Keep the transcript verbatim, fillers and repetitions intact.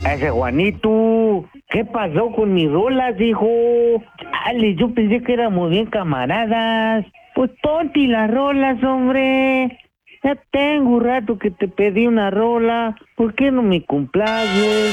Ese Juanito, ¿qué pasó con mis rolas, hijo? Chale, yo pensé que éramos bien camaradas. Pues ponte las rolas, hombre. Ya tengo un rato que te pedí una rola. ¿Por qué no me complaces?